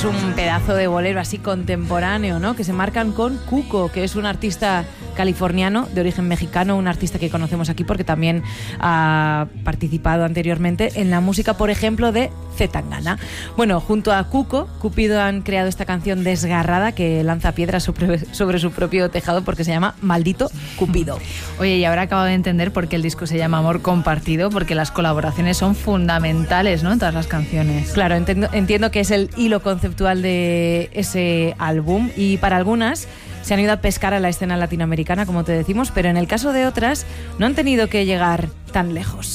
es un pedazo de bolero así contemporáneo, ¿no? Que se marcan con Cuco, que es un artista californiano de origen mexicano, un artista que conocemos aquí porque también ha participado anteriormente en la música, por ejemplo, de Zetangana. Bueno, junto a Cuco, Cupido han creado esta canción desgarrada que lanza piedras sobre su propio tejado porque se llama Maldito Cupido. Oye, y ahora acabo de entender por qué el disco se llama Amor Compartido, porque las colaboraciones son fundamentales, ¿no?, en todas las canciones. Claro, entiendo que es el hilo conceptual de ese álbum y para algunas se han ido a pescar a la escena latinoamericana, como te decimos, pero en el caso de otras no han tenido que llegar tan lejos.